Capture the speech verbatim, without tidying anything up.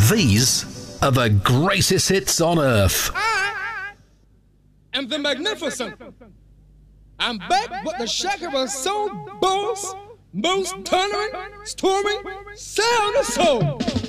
These are the greatest hits on earth. I am the magnificent. I'm back with the Shaka Soul Boss, most thundering, storming sound of soul.